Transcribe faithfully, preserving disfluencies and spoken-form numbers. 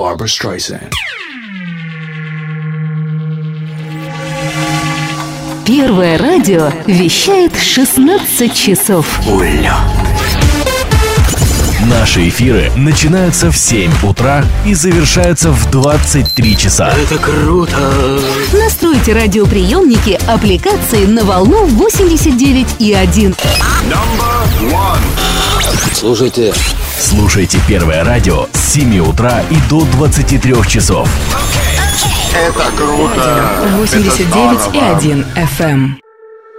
Barbra Streisand. Первое радио вещает шестнадцать часов. Улет. Наши эфиры начинаются в семь утра и завершаются в двадцать три часа. Это круто! Настройте радиоприемники аппликации на волну восемьдесят девять и один. Слушайте. Слушайте Первое радио с семи утра и до двадцати трёх часов. Это круто! восемьдесят девять и один эф эм.